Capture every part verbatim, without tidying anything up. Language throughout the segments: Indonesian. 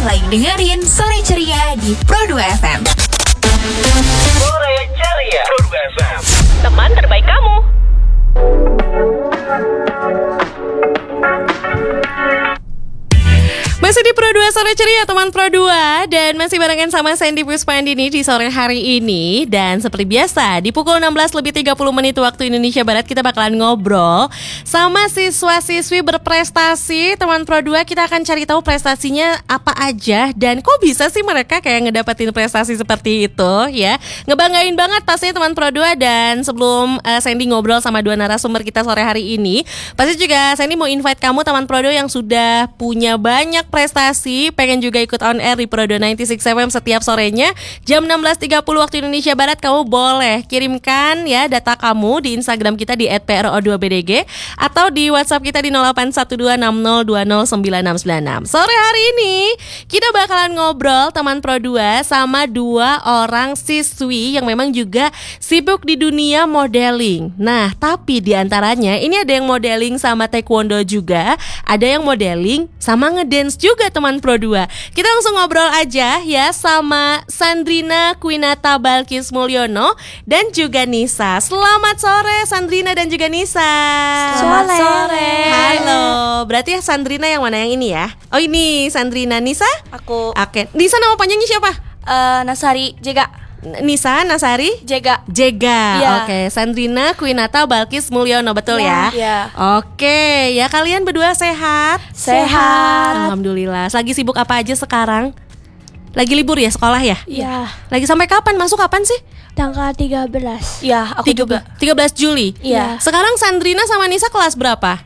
lagi dengerin Sore Ceria di Pro dua F M. Sore Ceria Pro dua F M, teman terbaik kamu. Masih di Pro dua Sore Ceria teman Pro dua. Dan masih barengan sama Sandy Puspandini di sore hari ini. Dan seperti biasa di pukul enam belas lebih tiga puluh menit waktu Indonesia Barat, kita bakalan ngobrol sama siswa-siswi berprestasi teman Pro dua. Kita akan cari tahu prestasinya apa aja, dan kok bisa sih mereka kayak ngedapetin prestasi seperti itu ya. Ngebanggain banget pastinya teman Pro dua. Dan sebelum uh, Sandy ngobrol sama dua narasumber kita sore hari ini, pasti juga Sandy mau invite kamu teman Pro dua yang sudah punya banyak prestasi, pengen juga ikut on air di Pro dua sembilan puluh enam F M setiap sorenya jam enam belas tiga puluh waktu Indonesia Barat. Kamu boleh kirimkan ya data kamu di Instagram kita di et pro dua b d g atau di WhatsApp kita di nol delapan satu dua enam nol dua nol sembilan enam sembilan enam. Sore hari ini kita bakalan ngobrol teman Pro dua sama dua orang siswi yang memang juga sibuk di dunia modeling. Nah, tapi di antaranya ini ada yang modeling sama taekwondo juga, ada yang modeling sama ngedance juga teman Pro dua. Kita langsung ngobrol aja ya sama Sandrina Kwinata Balkis Mulyono dan juga Nisa. Selamat sore Sandrina dan juga Nisa. Selamat sore. Halo. Berarti ya Sandrina yang mana, yang ini ya? Oh ini Sandrina. Nisa? Aku Oke. Nisa nama panjangnya siapa? uh, Nasari Jega. Nisa Nasari Jega. Jega. Ya. Oke, Sandrina Kwinata Balkis Mulyono, betul ya? Ya. Oke, ya kalian berdua sehat? Sehat. Alhamdulillah. Lagi sibuk apa aja sekarang? Lagi libur ya sekolah ya? Ya. Lagi sampai kapan? Masuk kapan sih? Tanggal tiga belas. Ya, aku juga. tiga belas Juli. Iya. Sekarang Sandrina sama Nisa kelas berapa?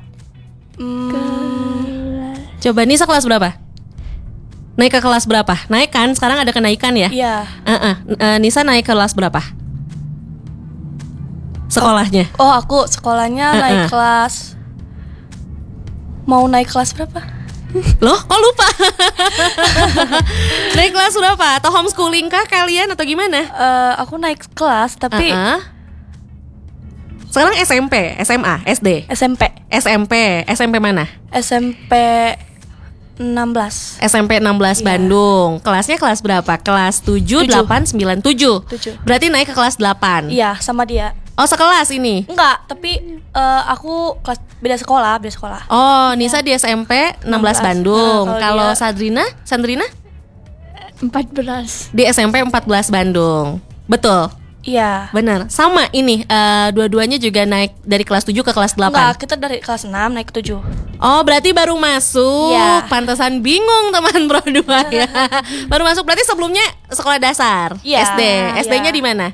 Hmm, Coba Nisa kelas berapa? Naik ke kelas berapa? Naik kan? Sekarang ada kenaikan ya? Iya. Uh-uh. Uh, Nisa naik ke kelas berapa? Sekolahnya? Oh, aku sekolahnya Uh-uh. naik kelas. Mau naik kelas berapa? Loh, kok lupa? Naik kelas berapa? Atau homeschooling kah kalian atau gimana? Uh, aku naik kelas tapi Uh-uh. Sekarang S M P, S M A, S D? S M P. S M P, S M P mana? S M P enam belas. S M P enam belas Iya. Bandung. Kelasnya kelas berapa? Kelas tujuh, Tujuh. delapan, sembilan, tujuh. Tujuh. Berarti naik ke kelas delapan. Iya, sama dia. Oh, sekelas ini? Enggak, tapi uh, aku kelas beda sekolah, beda sekolah. Oh, Nisa di S M P enam belas Bandung. Nah, Kalau kalau dia- Sandrina, Sandrina empat belas. di S M P empat belas Bandung. Betul. Iya. Benar. Sama ini eh, dua-duanya juga naik dari kelas tujuh ke kelas delapan. Enggak, kita dari kelas enam naik ke tujuh. Oh, berarti baru masuk. Iya. Pantesan bingung teman Pro dua ya. Baru masuk, berarti sebelumnya sekolah dasar. Iya, S D. S D-nya iya. di mana?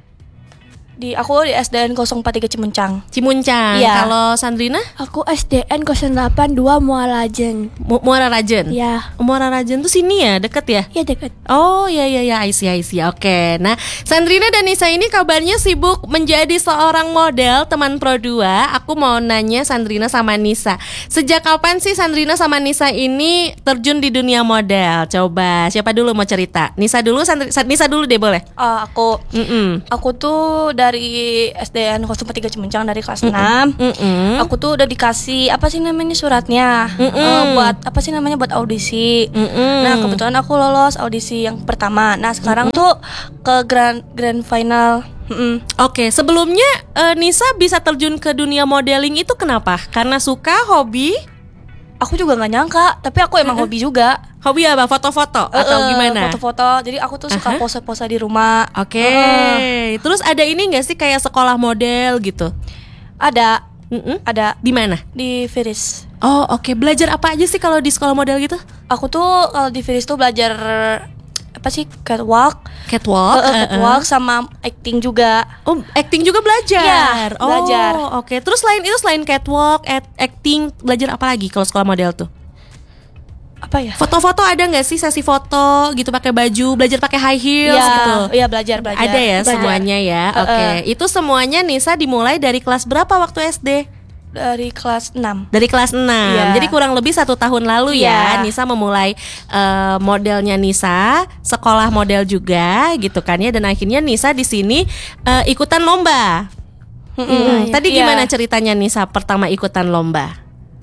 Di aku di S D N nol empat tiga Cimuncang. Cimuncang. Iya. Kalau Sandrina? Aku S D N nol delapan dua Muara Rajen. Mu- Muara Rajen. Ya, Muara Rajen tuh sini ya, deket ya? ya dekat. Oh ya ya ya, I see I see. Oke. Nah, Sandrina dan Nisa ini kabarnya sibuk menjadi seorang model teman Pro dua. Aku mau nanya Sandrina sama Nisa, sejak kapan sih Sandrina sama Nisa ini terjun di dunia model? Coba siapa dulu mau cerita? Nisa dulu, Sandri- Nisa dulu deh boleh. Uh, aku Mm-mm. aku tuh dari S D N nol empat tiga Cimuncang dari kelas enam. Mm-mm. Aku tuh udah dikasih apa sih namanya suratnya Eh, buat apa sih namanya buat audisi. Mm-mm. Nah, kebetulan aku lolos audisi yang pertama. Nah, sekarang tuh ke grand grand final. Mm-mm. Oke, sebelumnya eh, Nisa bisa terjun ke dunia modeling itu kenapa? Karena suka, hobi? Aku juga nggak nyangka, tapi aku emang hobi juga. Hobi apa? Foto-foto atau Eh, eh, gimana? Foto-foto. Jadi aku tuh suka Aha. pose-pose di rumah. Oke. Eh, Terus ada ini nggak sih kayak sekolah model gitu? ada Mm-mm. ada Di mana? di Viris. Oh, oke. Belajar apa aja sih kalau di sekolah model gitu? Aku tuh kalau di Viris tuh belajar apa sih catwalk, Catwalk. Eh, eh, eh, eh. catwalk sama acting juga. Oh, acting juga belajar. Iya, oh, belajar. Oke. Terus selain itu, selain catwalk, act- acting, belajar apa lagi kalau sekolah model tuh? Apa ya? Foto-foto ada nggak sih sesi foto gitu pakai baju, belajar pakai high heels Iya, gitu? iya belajar belajar. Ada ya Belajar. semuanya ya. Eh, Oke. eh. Itu semuanya Nisa dimulai dari kelas berapa waktu S D? Dari kelas enam. Dari kelas enam. Iya. Jadi kurang lebih satu tahun lalu ya Iya. Nisa memulai eh, modelnya Nisa, sekolah model juga gitu kan ya. Dan akhirnya Nisa di sini eh, ikutan lomba. Hmm, Tadi Iya. gimana ceritanya Nisa pertama ikutan lomba?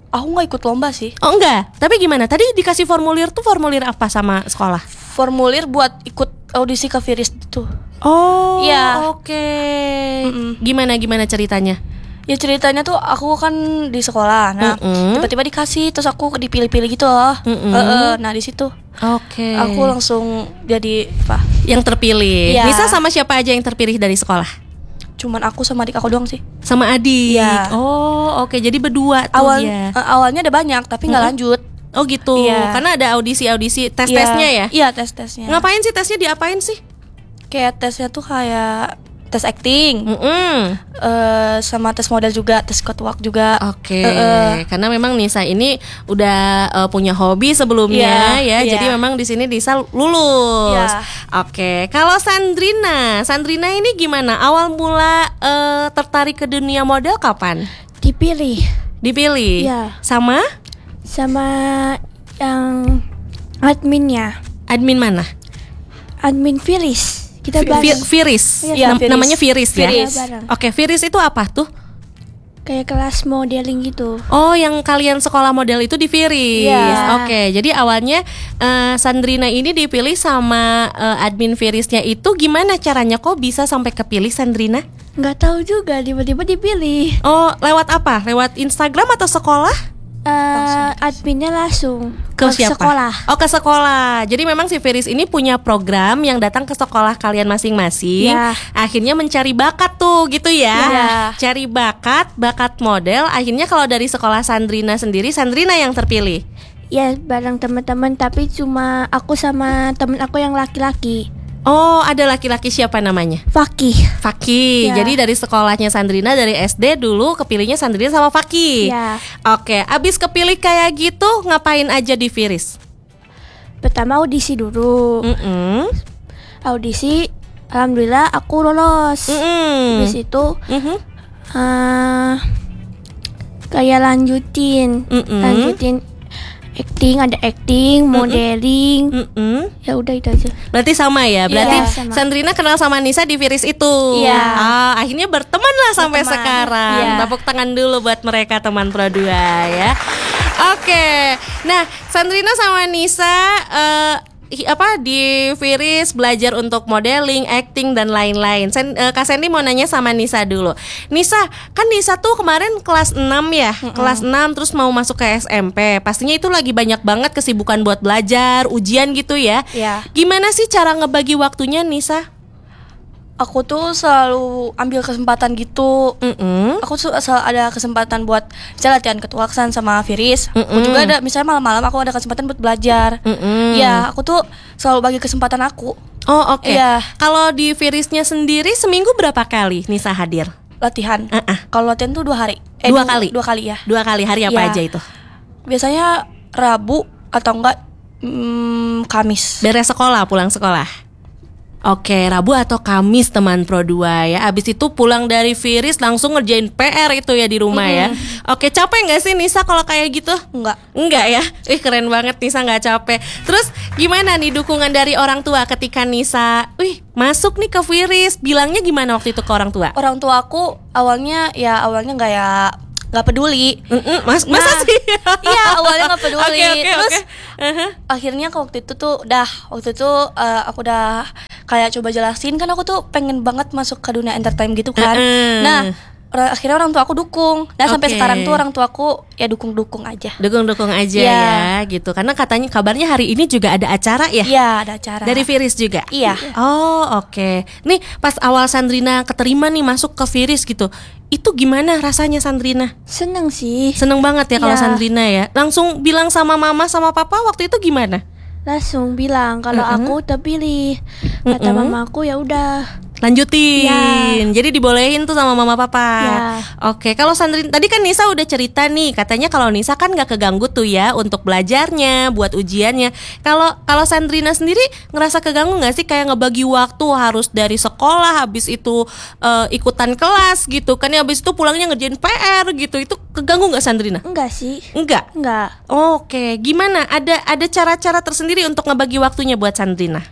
Aku nggak ikut lomba sih. Oh enggak, tapi gimana? Tadi dikasih formulir tuh formulir apa sama sekolah? Formulir buat ikut audisi ke Firis itu. Oh, Iya. oke. Mm-mm. Gimana gimana ceritanya? Ya ceritanya tuh aku kan di sekolah. Nah, Mm-mm. tiba-tiba dikasih terus aku dipilih-pilih gitu loh. Mm-mm. Heeh, nah di situ Oke. aku langsung jadi apa? Yang terpilih. Iya. Nisa sama siapa aja yang terpilih dari sekolah? Cuman aku sama adik aku doang sih. Sama adik. Iya. Oh, oke. Jadi berdua tuh Awal ya. eh, awalnya ada banyak tapi nggak lanjut. Oh gitu. Iya. Karena ada audisi-audisi Iya. tes-tesnya ya. Iya, tes-tesnya. Ngapain sih tesnya, diapain sih? Kayak tesnya tuh kayak tes acting, Mm-mm. eh, sama tes model juga, tes catwalk juga. Oke, Eh, eh. karena memang Nisa ini udah eh, punya hobi sebelumnya Iya, ya, iya. jadi memang di sini Nisa lulus. Iya. Oke, kalau Sandrina, Sandrina ini gimana? Awal mula eh, tertarik ke dunia model kapan? Dipilih Dipilih? Iya. Sama sama yang adminnya, admin mana? admin Firis. Kita Fi- bareng. Firis. Iya, Nam- Firis. Namanya Firis ya. Firis. Iya, bareng. Oke, Firis itu apa tuh? Kayak kelas modeling gitu. Oh, yang kalian sekolah model itu di Firis. Iya. Oke, jadi awalnya eh, Sandrina ini dipilih sama eh, admin Firisnya itu gimana caranya kok bisa sampai kepilih Sandrina? Nggak tahu juga, tiba-tiba dipilih. Oh, lewat apa? Lewat Instagram atau sekolah? Eh, adminnya langsung Ke siapa? sekolah. Oh, ke sekolah. Jadi memang si Firis ini punya program yang datang ke sekolah kalian masing-masing. Ya. Akhirnya mencari bakat tuh, gitu ya. Ya. Cari bakat, bakat model. Akhirnya kalau dari sekolah Sandrina sendiri, Sandrina yang terpilih. Ya bareng teman-teman, tapi cuma aku sama temen aku yang laki-laki. Oh, ada laki-laki, siapa namanya? Fakih. Fakih. Ya. Jadi dari sekolahnya Sandrina dari S D dulu kepilihnya Sandrina sama Fakih. Ya. Oke, abis kepilih kayak gitu ngapain aja di Firis? Pertama audisi dulu. Mm-mm. Audisi, alhamdulillah aku lolos. Mm-mm. Habis itu Mhm. eh kayak lanjutin, Mm-mm. lanjutin acting, ada acting, modeling. Mm-mm. Ya udah itu aja. Berarti sama ya. Berarti Iya, sama. Sandrina kenal sama Nisa di Firis itu. Iya. Ah, akhirnya berteman lah sampai Berteman. sekarang. Iya. Tepuk tangan dulu buat mereka teman Pro dua ya. Oke. Nah, Sandrina sama Nisa eh, hi- apa di Firis belajar untuk modeling, acting dan lain-lain. Sen, eh, Kak Sandy mau nanya sama Nisa dulu. Nisa, kan Nisa tuh kemarin kelas enam ya. Kelas enam terus mau masuk ke S M P. Pastinya itu lagi banyak banget kesibukan buat belajar, ujian gitu ya. Iya. Gimana sih cara ngebagi waktunya, Nisa? Aku tuh selalu ambil kesempatan gitu. Mm-mm. Aku tuh selalu ada kesempatan buat misalnya latihan ketwaksan sama Firis. Aku Mm-mm. juga ada misalnya malam-malam aku ada kesempatan buat belajar. Mm-mm. Ya, aku tuh selalu bagi kesempatan aku. Oh, oke. Iya. Kalau di Firisnya sendiri seminggu berapa kali Nisa hadir? Latihan. Uh-uh. Kalau latihan tuh dua hari. Dua du- kali? Dua kali ya. Dua kali, hari apa Iya. aja itu? Biasanya Rabu atau enggak mm, Kamis. Beres sekolah, pulang sekolah. Oke, Rabu atau Kamis teman Pro dua ya. Abis itu pulang dari Firis langsung ngerjain P R itu ya di rumah ya. Oke, capek nggak sih Nisa kalau kayak gitu? Enggak. Enggak ya. Ih, keren banget Nisa nggak capek. Terus gimana nih dukungan dari orang tua ketika Nisa, wih masuk nih ke Firis? Bilangnya gimana waktu itu ke orang tua? Orang tua aku awalnya ya awalnya nggak ya nggak peduli. Mm-mm, mas, masa Nah, sih? iya, awalnya nggak peduli. Oke, oke, Terus oke. Uh-huh. akhirnya ke waktu itu tuh dah waktu itu eh, aku udah kayak coba jelasin kan aku tuh pengen banget masuk ke dunia entertain gitu kan. Mm-mm. Nah, ora- akhirnya orang tua aku dukung. Nah, sampai Oke. sekarang tuh orang tua aku ya dukung-dukung aja. Dukung-dukung aja Iya. ya gitu. Karena katanya kabarnya hari ini juga ada acara ya? Iya, ada acara. Dari Firis juga? Iya. Oh, oke. Nih pas awal Sandrina keterima nih masuk ke Firis gitu, itu gimana rasanya Sandrina? Seneng sih. Seneng banget ya kalau Iya. Sandrina ya. Langsung bilang sama mama sama papa waktu itu gimana? Langsung bilang kalau Mm-mm. aku terpilih. Kata Mm-mm. mamaku ya udah. Lanjutin. Ya. Jadi dibolehin tuh sama mama papa. Ya. Oke, kalau Sandrina tadi kan Nisa udah cerita nih, katanya kalau Nisa kan nggak keganggu tuh ya untuk belajarnya, buat ujiannya. Kalau kalau Sandrina sendiri ngerasa keganggu nggak sih kayak ngebagi waktu harus dari sekolah, habis itu eh, ikutan kelas gitu kan ya, habis itu pulangnya ngerjain P R gitu. Itu keganggu nggak Sandrina? Enggak sih. Enggak. Enggak. Oke, gimana? Ada ada cara-cara tersendiri untuk ngebagi waktunya buat Sandrina?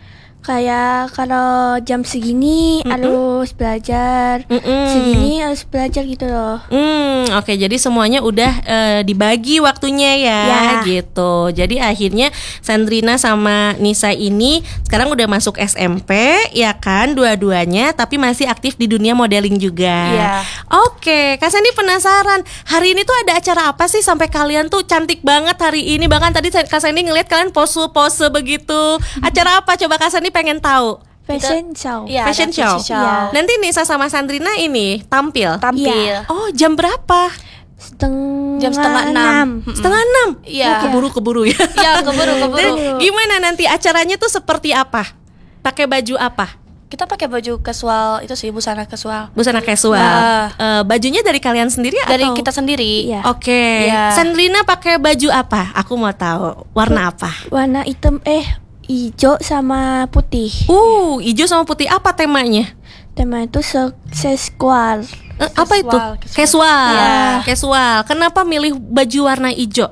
Kayak kalau jam segini Mm-mm. harus belajar, Mm-mm. segini harus belajar gitu loh. Hmm, oke. Jadi semuanya udah eh, dibagi waktunya ya, Ya. gitu. Jadi akhirnya Sandrina sama Nisa ini sekarang udah masuk S M P, ya kan, dua-duanya, tapi masih aktif di dunia modeling juga. Iya. Oke, Kak Sandy penasaran. Hari ini tuh ada acara apa sih sampai kalian tuh cantik banget hari ini? Bahkan tadi Kak Sandy ngeliat kalian pose-pose begitu. Acara apa? Coba Kak Sandy pengen tahu. Fashion show. Iya, Fashion ada show. fashion Iya. Nanti Nisa sama Sandrina ini tampil. Tampil. Iya. Oh, jam berapa? Setengah Jam setengah enam. Mm-mm. Setengah enam. Iya. Oh, keburu-keburu ya. Iya, keburu keburu. Dan gimana nanti acaranya tuh seperti apa? Pakai baju apa? Kita pakai baju casual itu sih, busana casual. Busana casual. Nah. Eh, bajunya dari kalian sendiri Dari atau? kita sendiri. Iya. Oke. Iya. Sandrina pakai baju apa? Aku mau tahu. Warna apa? Warna hitam eh hijau sama putih. Uh, hijau sama putih. Apa temanya? Tema itu se- seskual. Eh, apa itu? Casual, Casual. casual. Iya. Casual. Kenapa milih baju warna hijau?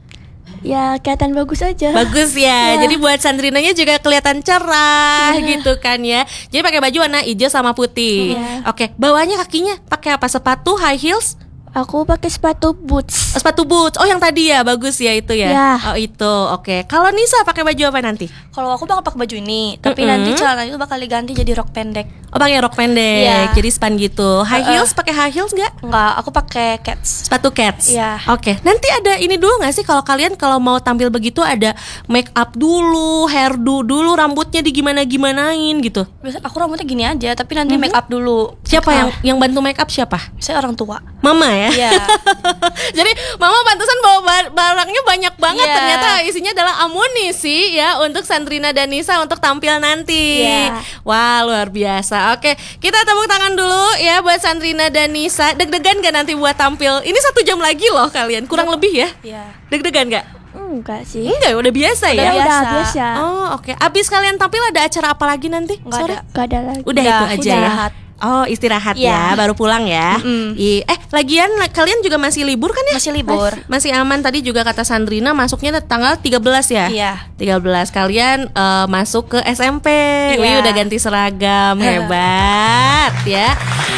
Ya kelihatan bagus aja. Bagus ya. Iya. Jadi buat Sandrinanya juga kelihatan cerah gitu kan ya. Jadi pakai baju warna hijau sama putih. Iya. Oke, bawahnya kakinya pakai apa? Sepatu high heels? Aku pakai sepatu boots. Oh, sepatu boots. Oh, yang tadi ya, bagus ya itu ya. Ya. Oh, itu. Oke. Kalau Nisa pakai baju apa nanti? Kalau aku bakal pakai baju ini, tapi Mm-mm. nanti celana itu bakal diganti jadi rok pendek. Oh, pakai rok pendek. Iya. Jadi span gitu. High Uh-uh. heels pakai high heels nggak? Enggak, aku pakai cats. Sepatu cats. Iya. Oke. Nanti ada ini dulu nggak sih kalau kalian kalau mau tampil begitu ada make up dulu, hairdo dulu, rambutnya digimana-gimanain gitu. Biasa aku rambutnya gini aja, tapi nanti make up dulu. Siapa Make yang up. yang bantu make up siapa? Saya orang tua. Mama ya. Iya. Jadi mama pantesan bawa bar- barangnya banyak banget. Iya. Ternyata isinya adalah amunisi ya untuk Sandrina dan Nisa untuk tampil nanti. Iya. Wah, luar biasa. Oke, kita tepuk tangan dulu ya buat Sandrina dan Nisa. Deg-degan gak nanti buat tampil? Ini satu jam lagi loh kalian, kurang lebih ya. Iya. Deg-degan gak? Enggak sih. Enggak, udah biasa Udah ya. Ya udah biasa. biasa. Oh, oke. Abis kalian tampil ada acara apa lagi nanti? Nggak Sore? ada. Gak ada lagi. Udah, Udah, itu aja ya. istirahat. Oh, istirahat ya, Iya. baru pulang ya. Mm-mm. I- Eh, lagian la- kalian juga masih libur kan ya? Masih libur. Masih aman. Tadi juga kata Sandrina masuknya tanggal tiga belas ya. Iya. tiga belas kalian eh, masuk ke S M P. Iya. Wih, udah ganti seragam. Hebat ya.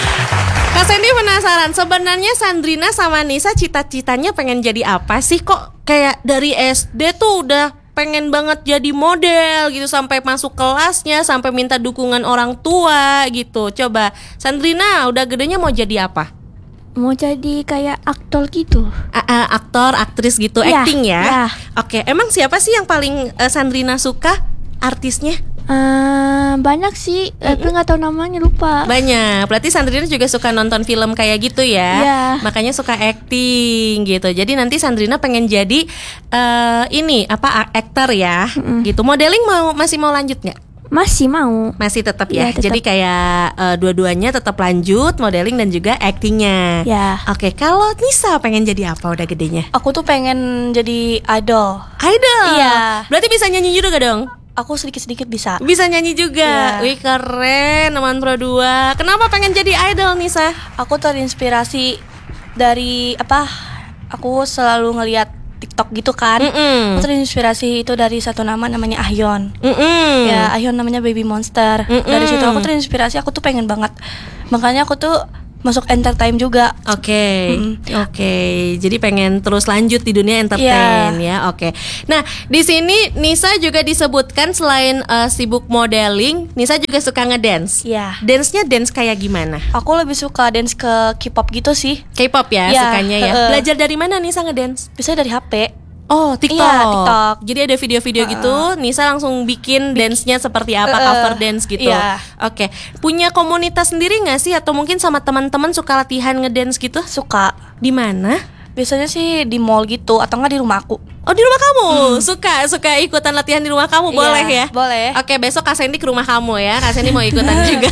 Kak Sandy penasaran, sebenarnya Sandrina sama Nisa cita-citanya pengen jadi apa sih? Kok kayak dari S D tuh udah pengen banget jadi model gitu, sampai masuk kelasnya, sampai minta dukungan orang tua gitu. Coba Sandrina udah gedenya mau jadi apa? Mau jadi kayak aktor gitu. A- a- aktor, aktris gitu, Iya, acting ya? iya. Oke, emang siapa sih yang paling eh, Sandrina suka artisnya? Eh, banyak sih, tapi nggak tahu namanya, lupa. Banyak. Berarti Sandrina juga suka nonton film kayak gitu ya. Iya. Makanya suka acting gitu. Jadi nanti Sandrina pengen jadi eh, ini apa a- aktor ya. Gitu. Modeling mau masih mau lanjut nggak? Masih mau. Masih tetap ya. Iya, tetap. Jadi kayak eh, dua-duanya tetap lanjut modeling dan juga actingnya. Ya. Oke, kalau Nisa pengen jadi apa udah gedenya? Aku tuh pengen jadi idol. Idol. Iya. Berarti bisa nyanyi juga dong? Aku sedikit-sedikit bisa. Bisa nyanyi juga. Iya. Wih, keren teman Pro dua. Kenapa pengen jadi idol Nisa? Aku terinspirasi dari apa? Aku selalu ngelihat TikTok gitu kan. Mm-mm. Aku terinspirasi itu dari satu nama namanya Ahyon. Mm-mm. Ya, Ahyon namanya Baby Monster. Mm-mm. Dari situ aku terinspirasi, aku tuh pengen banget. Makanya aku tuh masuk entertain juga. Oke, Mm. oke. Jadi pengen terus lanjut di dunia entertain ya. Oke. Nah, di sini Nisa juga disebutkan selain eh, sibuk modeling, Nisa juga suka ngedance. Iya. Dance-nya dance kayak gimana? Aku lebih suka dance ke K-pop gitu sih. K-pop ya Iya, sukanya ya. heeh. Belajar dari mana Nisa ngedance? Biasanya dari H P. Oh, TikTok. Iya, TikTok. Jadi ada video-video gitu, Nisa langsung bikin dance-nya seperti apa, Uh-uh. cover dance gitu. Iya. Oke. Punya komunitas sendiri nggak sih atau mungkin sama teman-teman suka latihan ngedance gitu? Suka. Di mana? Biasanya sih di mall gitu atau enggak di rumah aku. Oh, di rumah kamu. Suka suka ikutan latihan di rumah kamu, boleh Iya, ya? boleh. Oke, besok Kak Sandy ke rumah kamu ya. Kak Sandy mau ikutan juga.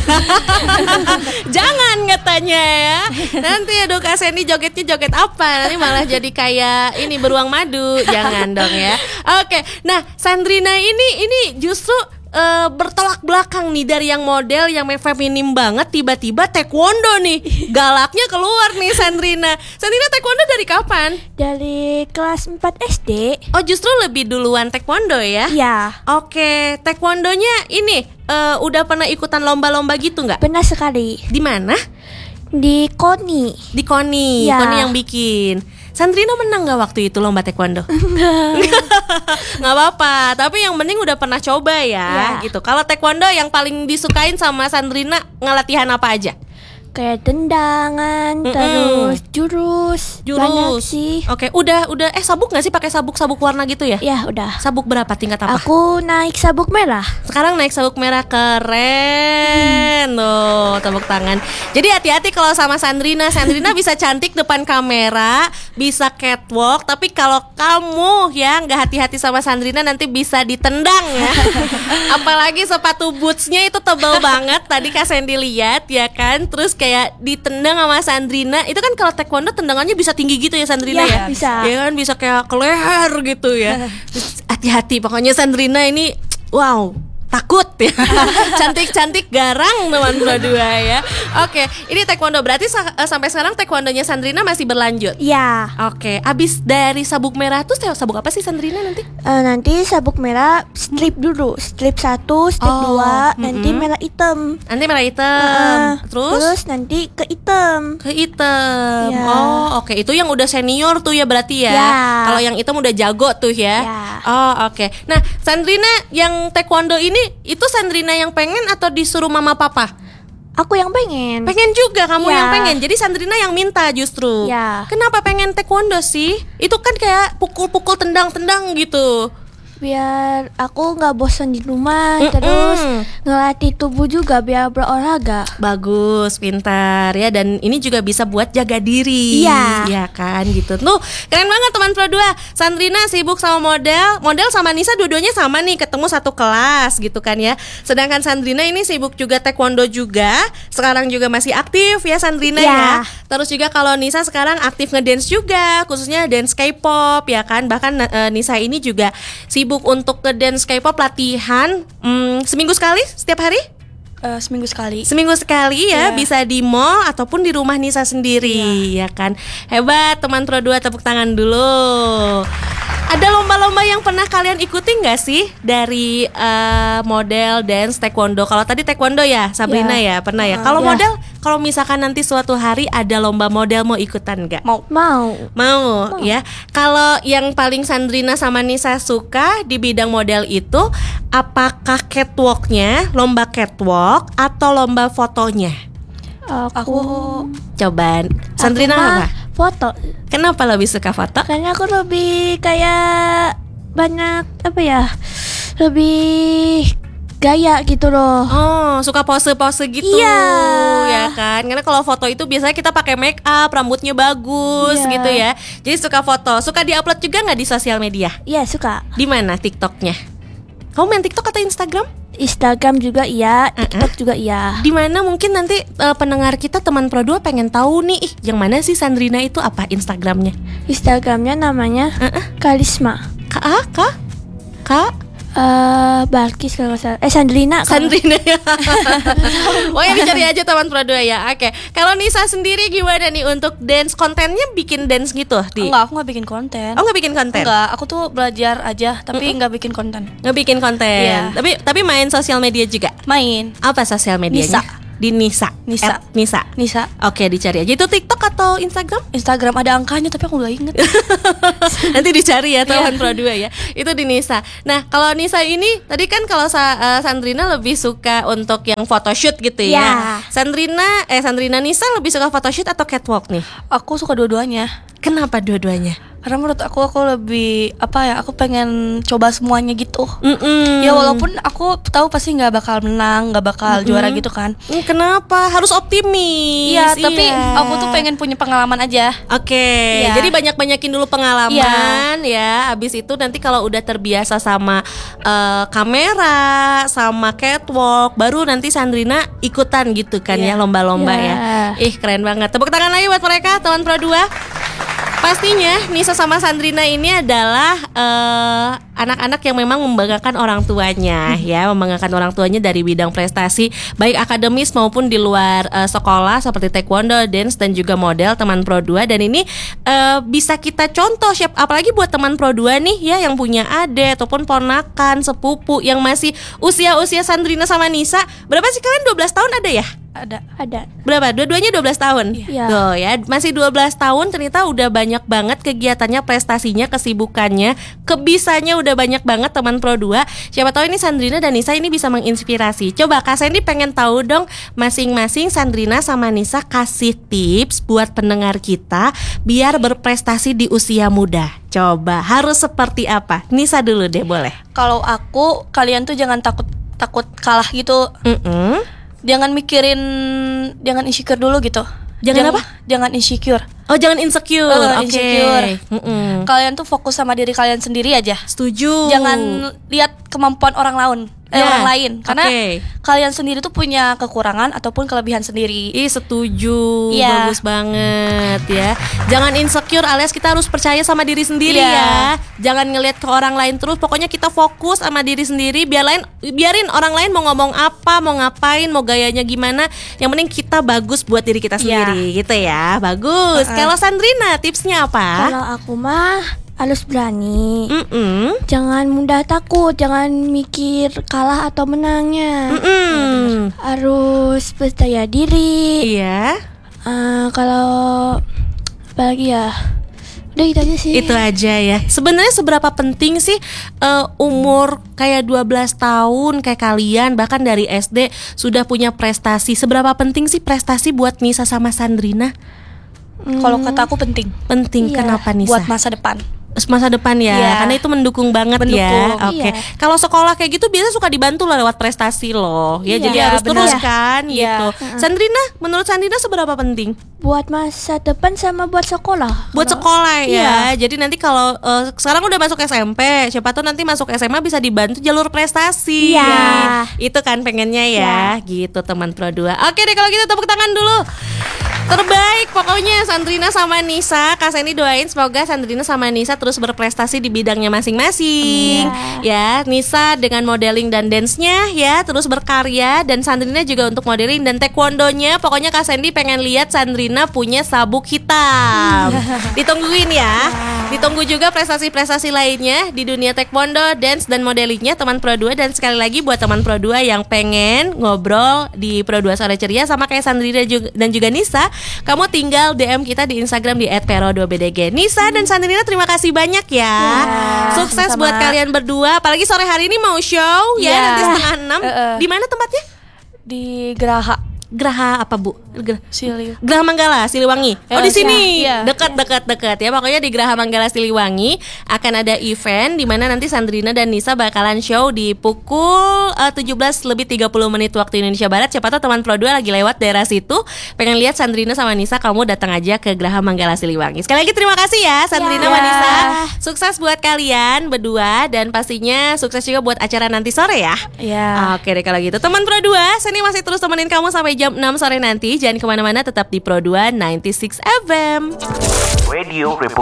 Jangan katanya ya. Nanti aduh Kak Sandy jogetnya joget apa? Nanti malah jadi kayak ini beruang madu. Jangan dong ya. Oke. Nah, Sandrina ini ini justru eh, bertolak belakang nih dari yang model yang feminim banget, tiba-tiba taekwondo nih. Galaknya keluar nih Sandrina. Sandrina taekwondo dari kapan? Dari kelas empat S D. Oh, justru lebih duluan taekwondo ya? Ya. Oke, taekwondonya ini uh, udah pernah ikutan lomba-lomba gitu nggak? Pernah sekali Di mana? di Koni. Di Koni, Ya. Koni yang bikin. Sandrina menang nggak waktu itu lomba taekwondo? Nggak apa-apa, tapi yang penting udah pernah coba ya, Ya. gitu. Kalau taekwondo yang paling disukain sama Sandrina ngelatihan apa aja? Kayak tendangan, Mm-mm. terus jurus, Jurus. banyak sih. Oke, udah udah eh sabuk nggak sih pakai sabuk-sabuk warna gitu ya? Ya udah. Sabuk berapa tingkat apa? Aku naik sabuk merah. Sekarang naik sabuk merah, keren. Tuh, tepuk tangan. Jadi hati-hati kalau sama Sandrina. Sandrina bisa cantik depan kamera, bisa catwalk, tapi kalau kamu ya nggak hati-hati sama Sandrina nanti bisa ditendang ya. Apalagi sepatu bootsnya itu tebal banget. Tadi Kak Sandy lihat ya kan. Terus kayak ditendang sama Sandrina. Itu kan kalau taekwondo tendangannya bisa tinggi gitu ya Sandrina Ya, ya. bisa. Ya kan bisa kayak ke leher gitu ya. Terus hati-hati pokoknya Sandrina ini wow, takut ya. Cantik-cantik garang teman Pro dua ya. Oke, ini taekwondo berarti sa- eh, sampai sekarang taekwondonya Sandrina masih berlanjut. Ya. Oke, abis dari sabuk merah tuh sabuk apa sih Sandrina nanti? Eh, nanti sabuk merah strip dulu, strip satu, strip Oh, dua, mm-mm. nanti merah hitam. Nanti merah hitam. Eh, Terus? terus nanti ke hitam. Ke hitam. Ya. Oh, oke. Itu yang udah senior tuh ya berarti ya. Ya. Kalau yang hitam udah jago tuh ya. Ya. Oh, oke. Nah, Sandrina yang taekwondo ini itu Sandrina yang pengen atau disuruh mama papa? Aku yang pengen. Pengen juga kamu Ya. yang pengen. Jadi Sandrina yang minta justru. Ya. Kenapa pengen taekwondo sih? Itu kan kayak pukul-pukul tendang-tendang gitu. Biar aku nggak bosan di rumah, Mm-mm. terus ngelatih tubuh juga biar berolahraga. Bagus, pintar ya. Dan ini juga bisa buat jaga diri. Iya. Ya kan gitu. Tuh, keren banget teman Pro dua. Sandrina sibuk sama model. Model sama Nisa dua-duanya sama nih, ketemu satu kelas gitu kan ya. Sedangkan Sandrina ini sibuk juga taekwondo juga. Sekarang juga masih aktif ya Sandrina Iya. ya. Terus juga kalau Nisa sekarang aktif ngedance juga, khususnya dance K-pop ya kan. Bahkan eh, Nisa ini juga sibuk untuk ngedance K-pop latihan hmm, seminggu sekali setiap hari. Eh, seminggu sekali. Seminggu sekali ya, Iya. bisa di mall ataupun di rumah Nisa sendiri ya kan. Hebat teman Pro dua, tepuk tangan dulu. Ada lomba-lomba yang pernah kalian ikuti nggak sih dari eh, model dance taekwondo? Kalau tadi taekwondo ya Sabrina ya, pernah ya. Kalau Ya. model, kalau misalkan nanti suatu hari ada lomba model mau ikutan nggak? Mau. Mau. Mau ya. Kalau yang paling Sandrina sama Nisa suka di bidang model itu apakah catwalknya, lomba catwalk atau lomba fotonya? Aku, Aku Coba Sandrina aku mah apa? foto. Kenapa lebih suka foto? Karena aku lebih kayak banyak apa ya? Lebih gaya gitu loh. Oh, suka pose-pose gitu. Iya. Ya kan? Karena kalau foto itu biasanya kita pakai make up, rambutnya bagus Iya. gitu ya. Jadi suka foto. Suka diupload juga nggak di sosial media? Iya, suka. Di mana TikToknya? Kamu main TikTok atau Instagram? Instagram juga iya, TikTok juga iya. Di mana mungkin nanti eh, pendengar kita teman Pro dua pengen tahu nih, ih, yang mana sih Sandrina itu apa Instagramnya? Instagramnya namanya Uh-uh. Karisma. Kak, ah, kak, kak, Eh, Balkis kalau nggak salah. Eh, Sandrina. kalau- Sandrina ya. Oh ya dicari aja teman Pro dua ya. Oke. Kalau Nisa sendiri gimana nih untuk dance kontennya bikin dance gitu di? enggak, aku nggak bikin konten. Oh nggak bikin konten? Enggak, aku tuh belajar aja tapi nggak bikin konten. Nggak bikin konten. Iya. Tapi tapi main sosial media juga. Main. Apa sosial medianya? Nisa. Di Nisa. Nisa. At Nisa. Nisa. Oke dicari aja. Itu TikTok atau Instagram? Instagram ada angkanya tapi aku nggak inget. Nanti dicari ya teman Iya. Pro dua ya. Itu di Nisa. Nah, kalau Nisa ini tadi kan kalau sa- eh, Sandrina lebih suka untuk yang photoshoot gitu ya. Ya. Sandrina eh Sandrina Nisa lebih suka photoshoot atau catwalk nih? Aku suka dua-duanya. Kenapa dua-duanya? Karena menurut aku aku lebih apa ya? Aku pengen coba semuanya gitu. Mm-mm. Ya walaupun aku tahu pasti nggak bakal menang, nggak bakal juara gitu kan. Hmm, kenapa? Harus optimis. Iya, tapi aku tuh pengen punya pengalaman aja. Oke, Iya. jadi banyak-banyakin dulu pengalaman ya. Abis itu nanti kalau udah terbiasa sama eh, kamera, sama catwalk, baru nanti Sandrina ikutan gitu kan ya Iya. lomba-lomba Iya. ya. Ih keren banget. Tepuk tangan lagi buat mereka, teman Pro dua. Pastinya Nisa sama Sandrina ini adalah eh, anak-anak yang memang membanggakan orang tuanya ya, membanggakan orang tuanya dari bidang prestasi baik akademis maupun di luar uh, sekolah seperti taekwondo, dance dan juga model teman Pro dua. Dan ini uh, bisa kita contoh siap, apalagi buat teman Pro dua nih ya yang punya adik ataupun ponakan, sepupu yang masih usia-usia Sandrina sama Nisa. Berapa sih kalian? dua belas tahun ada ya? Ada. Ada. Berapa? Dua-duanya dua belas tahun? Iya. Tuh ya, masih dua belas tahun ternyata udah banyak banget kegiatannya, prestasinya, kesibukannya, kebisanya udah banyak banget teman Pro dua. Siapa tahu ini Sandrina dan Nisa ini bisa menginspirasi. Coba Kak Sandy pengen tahu dong, masing-masing Sandrina sama Nisa kasih tips buat pendengar kita biar berprestasi di usia muda. Coba harus seperti apa? Nisa dulu deh boleh. Kalau aku, kalian tuh jangan takut takut kalah gitu. Mm-mm. Jangan mikirin, jangan insecure dulu gitu. Jangan apa? Jangan insecure. Oh jangan insecure. Uh, Oke. insecure. Mm-mm. Kalian tuh fokus sama diri kalian sendiri aja. Setuju. Jangan lihat kemampuan orang lain, eh, Ya, orang lain. Karena oke. kalian sendiri tuh punya kekurangan ataupun kelebihan sendiri. Ih setuju, Iya. bagus banget ya. Jangan insecure alias kita harus percaya sama diri sendiri Iya. ya. Jangan ngelihat ke orang lain terus. Pokoknya kita fokus sama diri sendiri. Biar lain, biarin orang lain mau ngomong apa, mau ngapain, mau gayanya gimana. Yang penting kita bagus buat diri kita Iya. sendiri, gitu ya. Bagus. Uh-uh. Kalau Sandrina tipsnya apa? Kalau aku mah harus berani. Mm-mm. Jangan mudah takut, jangan mikir kalah atau menangnya. Mm-mm. Harus percaya diri. Iya. Eh, kalau apalagi ya, udah gitu aja sih. Itu aja ya. Sebenarnya seberapa penting sih uh, umur kayak dua belas tahun kayak kalian, bahkan dari S D sudah punya prestasi. Seberapa penting sih prestasi buat Nisa sama Sandrina? Kalau kata aku penting Penting. Iya. Kenapa Nisa? buat masa depan. Masa depan ya, Iya. karena itu mendukung banget Mendukung, ya. Oke. iya. Kalau sekolah kayak gitu biasa suka dibantu loh lewat prestasi loh. Ya Iya, jadi harus benar. terus kan Iya. gitu. Sandrina, menurut Sandrina seberapa penting? Buat masa depan sama buat sekolah. Buat Kalau- sekolah ya. Iya. Jadi nanti kalau uh, sekarang udah masuk S M P, siapa tahu nanti masuk S M A bisa dibantu jalur prestasi. Iya. Itu kan pengennya ya. Gitu teman Pro dua. Oke deh kalau gitu tepuk tangan dulu. Terbaik pokoknya Sandrina sama Nisa. Kak Sandy doain semoga Sandrina sama Nisa terus berprestasi di bidangnya masing-masing. Ya, Nisa dengan modeling dan dance-nya ya terus berkarya, dan Sandrina juga untuk modeling dan taekwondonya. Pokoknya Kak Sandy pengen lihat Sandrina punya sabuk hitam. Ditungguin ya. Ditunggu juga prestasi-prestasi lainnya di dunia taekwondo, dance dan modelingnya teman Pro dua. Dan sekali lagi buat teman Pro dua yang pengen ngobrol di Pro dua Sore Ceria sama kayak Sandrina juga- dan juga Nisa, kamu tinggal D M kita di Instagram di et pero dua b d g. Nisa dan Sandrina terima kasih banyak ya. Sukses sama-sama. buat kalian berdua. Apalagi sore hari ini mau show ya Iya. nanti setengah enam. Uh-uh. Di mana tempatnya? Di Geraha Geraha apa Bu? Ger- Siliu. Geraha Manggala Siliwangi. Oh di Eh, sini. iya. Dekat dekat dekat ya. Pokoknya di Geraha Manggala Siliwangi akan ada event di mana nanti Sandrina dan Nisa bakalan show di pukul uh, tujuh belas lebih tiga puluh menit waktu Indonesia Barat. Siapa tahu teman Pro dua lagi lewat daerah situ, pengen lihat Sandrina sama Nisa, kamu datang aja ke Geraha Manggala Siliwangi. Sekali lagi terima kasih ya Sandrina Ya. sama Nisa. Sukses buat kalian berdua dan pastinya sukses juga buat acara nanti sore ya. Ya. Oke deh kalau gitu teman Pro dua, Seni masih terus temenin kamu sampai jam enam sore nanti. Jangan kemana-mana, tetap di Pro dua sembilan puluh enam F M. Radio Republik